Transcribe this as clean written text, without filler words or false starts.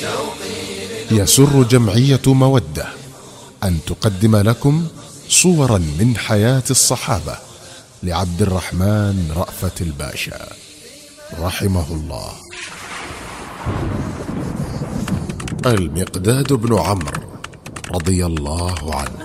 يسر جمعية مودة أن تقدم لكم صورا من حياة الصحابة لعبد الرحمن رأفت الباشا رحمه الله. المقداد بن عمرو رضي الله عنه